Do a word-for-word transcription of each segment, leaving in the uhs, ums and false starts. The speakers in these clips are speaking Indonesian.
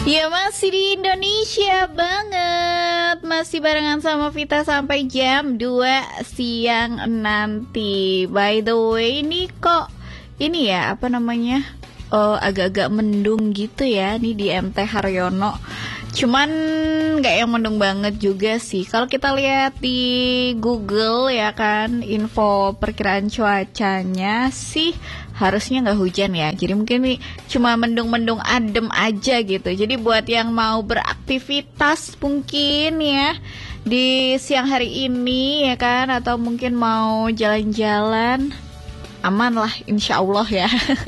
Ya masih di Indonesia banget. Masih barengan sama Vita sampai jam dua siang nanti. By the way, ini kok ini ya, apa namanya, oh, agak-agak mendung gitu ya. Ini di M T Haryono. Cuman gak yang mendung banget juga sih. Kalau kita lihat di Google ya kan, info perkiraan cuacanya sih harusnya gak hujan ya. Jadi mungkin nih cuma mendung-mendung adem aja gitu. Jadi buat yang mau beraktivitas mungkin ya di siang hari ini ya kan, atau mungkin mau jalan-jalan, aman lah insya Allah ya.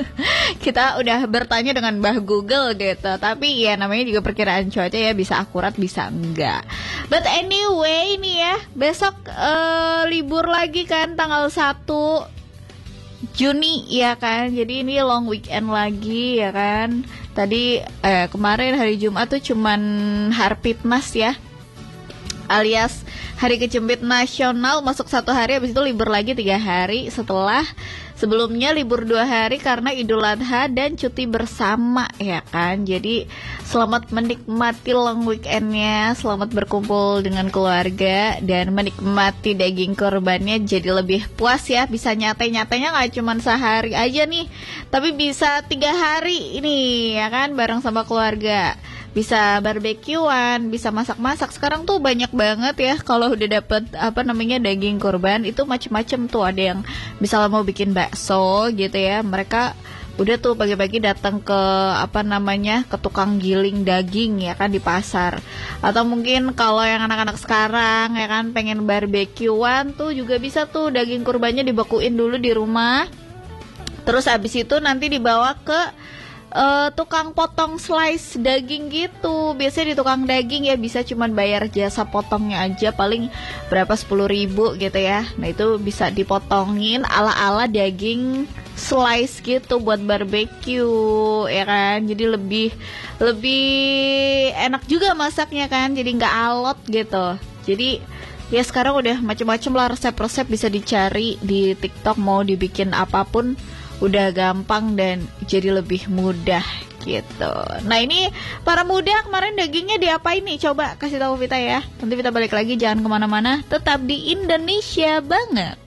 Kita udah bertanya dengan Mbah Google gitu. Tapi ya namanya juga perkiraan cuaca ya, bisa akurat bisa enggak. But anyway nih ya, besok uh, libur lagi kan tanggal satu Juni ya kan. Jadi ini long weekend lagi ya kan. Tadi eh, kemarin hari Jumat tuh cuman Harpitnas ya, alias Hari Kecubit Nasional, masuk satu hari, habis itu libur lagi tiga hari setelah sebelumnya libur dua hari karena Idul Adha dan cuti bersama ya kan. Jadi selamat menikmati long weekendnya, selamat berkumpul dengan keluarga dan menikmati daging korbannya jadi lebih puas ya. Bisa nyate-nyatenya gak cuma sehari aja nih, tapi bisa tiga hari ini ya kan, bareng sama keluarga. Bisa barbekyuan, bisa masak-masak. Sekarang tuh banyak banget ya kalau udah dapet apa namanya daging kurban itu macem-macem tuh. Ada yang misalnya mau bikin bakso gitu ya, mereka udah tuh pagi-pagi datang ke apa namanya ke tukang giling daging ya kan di pasar. Atau mungkin kalau yang anak-anak sekarang ya kan pengen barbekyuan tuh juga bisa tuh, daging kurbannya dibakuin dulu di rumah. Terus abis itu nanti dibawa ke Uh, tukang potong slice daging gitu. Biasanya di tukang daging ya bisa cuman bayar jasa potongnya aja paling berapa, sepuluh ribu gitu ya. Nah itu bisa dipotongin ala-ala daging slice gitu buat barbecue ya kan. Jadi lebih lebih enak juga masaknya kan, jadi nggak alot gitu. Jadi ya sekarang udah macam-macam lah resep-resep bisa dicari di TikTok, mau dibikin apapun udah gampang dan jadi lebih mudah gitu. Nah ini para muda kemarin dagingnya diapain nih? Coba kasih tahu Vita ya. Nanti Vita balik lagi, jangan kemana-mana, tetap di Indonesia banget.